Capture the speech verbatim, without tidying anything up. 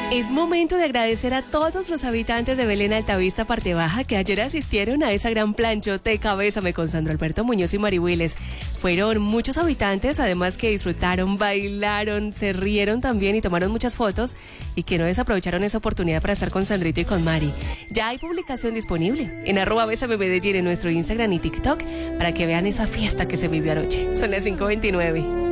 Es momento de agradecer a todos los habitantes de Belén Altavista, Parte Baja, que ayer asistieron a esa gran planchoteca Bésame con Sandro Alberto Muñoz y Mari Willes. Fueron muchos habitantes, además que disfrutaron, bailaron, se rieron también y tomaron muchas fotos y que no desaprovecharon esa oportunidad para estar con Sandrito y con Mari. Ya hay publicación disponible en arroba Bésame Medellín en nuestro Instagram y TikTok para que vean esa fiesta que se vivió anoche. Son las cinco veintinueve.